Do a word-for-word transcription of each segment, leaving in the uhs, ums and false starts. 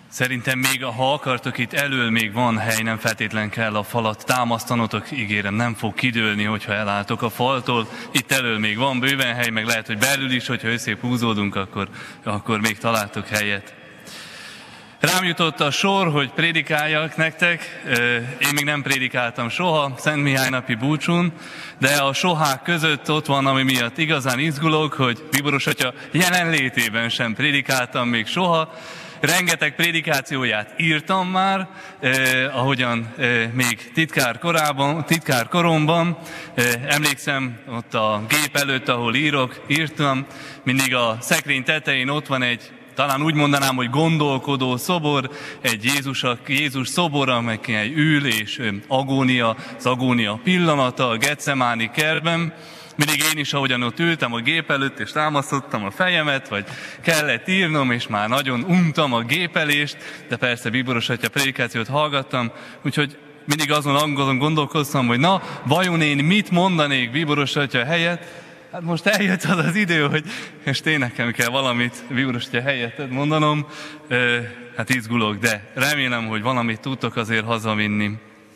Szerintem még, ha akartok, itt elől még van hely, nem feltétlen kell a falat támasztanotok, ígérem, nem fog kidőlni, hogyha elálltok a faltól. Itt elől még van bőven hely, meg lehet, hogy belül is, hogyha összép húzódunk, akkor, akkor még találtok helyet. Rám jutott a sor, hogy prédikáljak nektek. Én még nem prédikáltam soha, Szent Mihály napi búcsún, de a sohák között ott van, ami miatt igazán izgulok, hogy Bíboros atya jelenlétében sem prédikáltam még soha. Rengeteg prédikációját írtam már, eh, ahogyan eh, még titkár, korában, titkár koromban. Eh, emlékszem, ott a gép előtt, ahol írok, írtam, mindig a szekrény tetején ott van egy, talán úgy mondanám, hogy gondolkodó szobor, egy Jézus, Jézus szobor, amely ül, és agónia, az agónia pillanata a Getsemáni kertben. Mindig én is, ahogyan ott ültem a gép előtt, és támasztottam a fejemet, vagy kellett írnom, és már nagyon untam a gépelést, de persze Bíboros atya prédikációt hallgattam, úgyhogy mindig azon angolon gondolkoztam, hogy na, vajon én mit mondanék Bíboros atya helyett? Hát most eljött az az idő, hogy most én nekem kell valamit Bíboros atya helyett mondanom, hát izgulok, de remélem, hogy valamit tudtok azért hazavinni.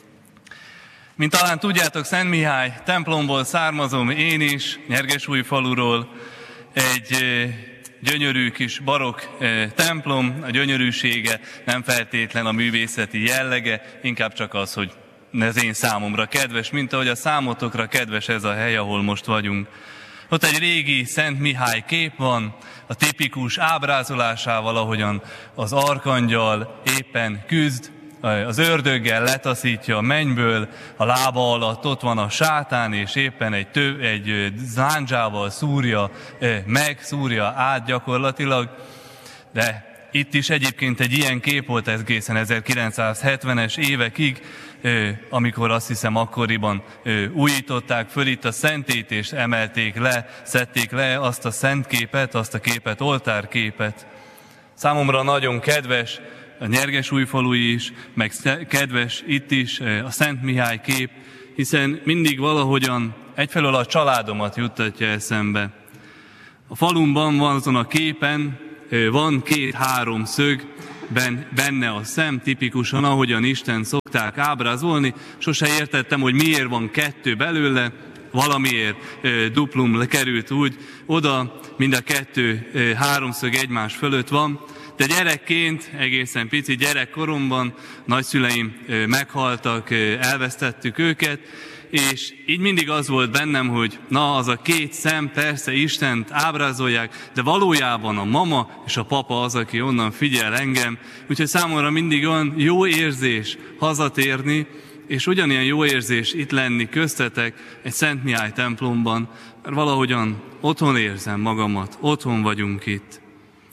Mint talán tudjátok, Szent Mihály templomból származom én is, Nyergesújfaluról, egy gyönyörű kis barokk templom, a gyönyörűsége nem feltétlen a művészeti jellege, inkább csak az, hogy ez én számomra kedves, mint ahogy a számotokra kedves ez a hely, ahol most vagyunk. Ott egy régi Szent Mihály kép van, a tipikus ábrázolásával, ahogyan az arkangyal éppen küzd, az ördöggel letaszítja a mennyből, a lába alatt ott van a sátán, és éppen egy, tő, egy zándzsával szúrja meg, szúrja át gyakorlatilag. De itt is egyébként egy ilyen kép volt egészen ezerkilencszázhetvenes évekig, amikor azt hiszem akkoriban újították föl itt a szentét, és emelték le, szedték le azt a szentképet, azt a képet, oltárképet. Számomra nagyon kedves, a Nyergesújfalui is, meg kedves itt is a Szent Mihály kép, hiszen mindig valahogyan egyfelől a családomat juttatja eszembe. A falumban van azon a képen, van két-három szög, benne a szem, tipikusan ahogyan Isten szokták ábrázolni. Sose értettem, hogy miért van kettő belőle, valamiért duplum került úgy oda, mind a kettő háromszög egymás fölött van. De gyerekként, egészen pici gyerekkoromban nagyszüleim meghaltak, elvesztettük őket, és így mindig az volt bennem, hogy na, az a két szem, persze Istent ábrázolják, de valójában a mama és a papa az, aki onnan figyel engem. Úgyhogy számomra mindig olyan jó érzés hazatérni, és ugyanilyen jó érzés itt lenni köztetek egy Szent Mihály templomban, mert valahogyan otthon érzem magamat, otthon vagyunk itt.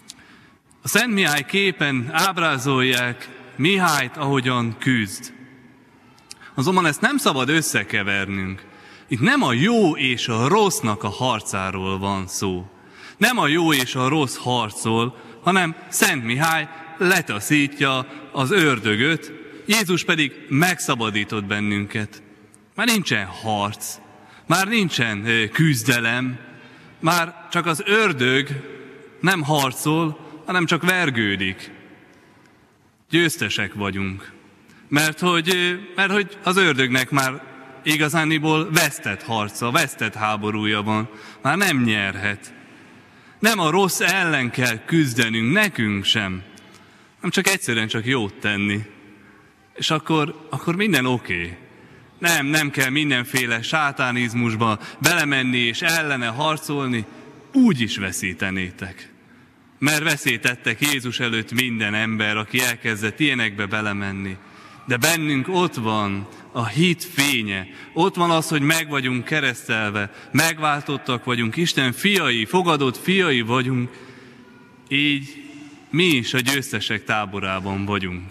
A Szent Mihály képen ábrázolják Mihályt, ahogyan küzd. Azonban ezt nem szabad összekevernünk. Itt nem a jó és a rossznak a harcáról van szó. Nem a jó és a rossz harcol, hanem Szent Mihály letaszítja az ördögöt, Jézus pedig megszabadított bennünket. Már nincsen harc, már nincsen küzdelem, már csak az ördög nem harcol, hanem csak vergődik. Győztesek vagyunk. Mert hogy, mert hogy az ördögnek már igazániból vesztett harca, vesztett háborúja van. Már nem nyerhet. Nem a rossz ellen kell küzdenünk, nekünk sem. Nem csak egyszerűen csak jót tenni. És akkor, akkor minden oké. Okay. Nem, nem kell mindenféle sátánizmusba belemenni és ellene harcolni. Úgy is veszítenétek. Mert veszítettek Jézus előtt minden ember, aki elkezdett ilyenekbe belemenni. De bennünk ott van a hit fénye. Ott van az, hogy meg vagyunk keresztelve, megváltottak vagyunk, Isten fiai, fogadott fiai vagyunk. Így mi is a győztesek táborában vagyunk.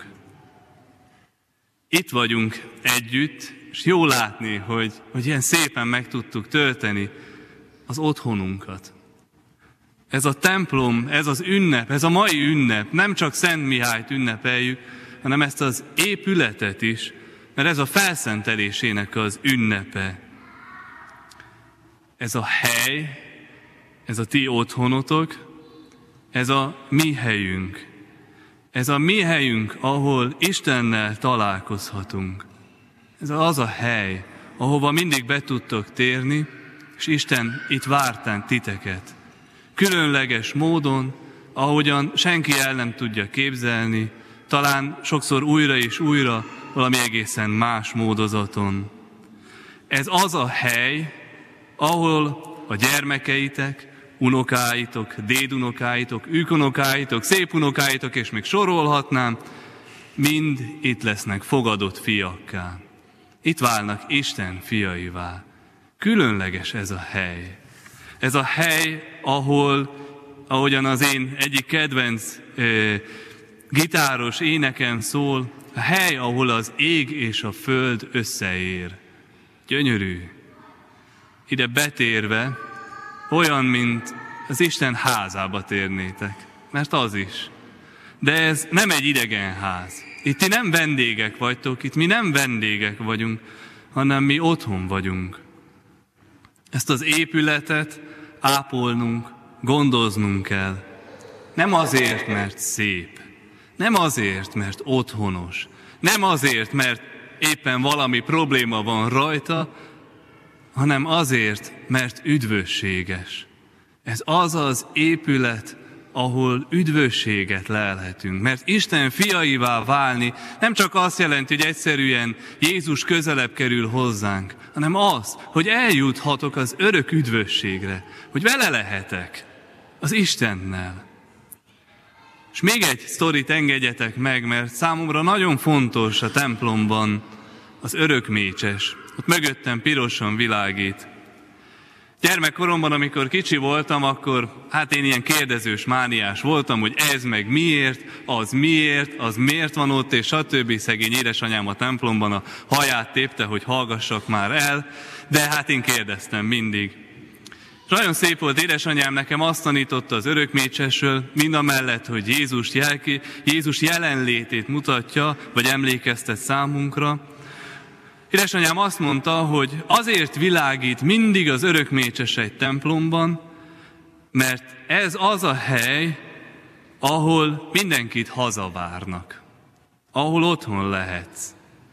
Itt vagyunk együtt, és jó látni, hogy, hogy ilyen szépen meg tudtuk tölteni az otthonunkat. Ez a templom, ez az ünnep, ez a mai ünnep, nem csak Szent Mihályt ünnepeljük, hanem ezt az épületet is, mert ez a felszentelésének az ünnepe. Ez a hely, ez a ti otthonotok, ez a mi helyünk. Ez a mi helyünk, ahol Istennel találkozhatunk. Ez az a hely, ahova mindig be tudtok térni, és Isten itt vártán titeket. Különleges módon, ahogyan senki el nem tudja képzelni, talán sokszor újra és újra valami egészen más módozaton. Ez az a hely, ahol a gyermekeitek, unokáitok, dédunokáitok, ükunokáitok, szépunokáitok, és még sorolhatnám, mind itt lesznek fogadott fiakká. Itt válnak Isten fiaivá. Különleges ez a hely. Ez a hely, ahol, ahogyan az én egyik kedvenc eh, gitáros énekem szól, a hely, ahol az ég és a föld összeér. Gyönyörű. Ide betérve olyan, mint az Isten házába térnétek, mert az is. De ez nem egy idegen ház. Itt ti nem vendégek vagytok, itt mi nem vendégek vagyunk, hanem mi otthon vagyunk. Ezt az épületet ápolnunk, gondoznunk kell. Nem azért, mert szép. Nem azért, mert otthonos. Nem azért, mert éppen valami probléma van rajta, hanem azért, mert üdvösséges. Ez az az épület, ahol üdvösséget lelhetünk. Mert Isten fiaivá válni nem csak azt jelenti, hogy egyszerűen Jézus közelebb kerül hozzánk, hanem az, hogy eljuthatok az örök üdvösségre, hogy vele lehetek, az Istennel. És még egy sztorit engedjetek meg, mert számomra nagyon fontos a templomban az örökmécses. Ott mögöttem pirosan világít. Gyermekkoromban, amikor kicsi voltam, akkor hát én ilyen kérdezős, mániás voltam, hogy ez meg miért, az miért, az miért van ott, és stb. Szegény édesanyám a templomban a haját tépte, hogy hallgassak már el, de hát én kérdeztem mindig. Nagyon szép volt, édesanyám nekem azt tanította az örökmécsesről, mindamellett, hogy Jézus, jelki, Jézus jelenlétét mutatja, vagy emlékeztet számunkra. Édesanyám azt mondta, hogy azért világít mindig az örökmécses egy templomban, mert ez az a hely, ahol mindenkit hazavárnak, ahol otthon lehetsz.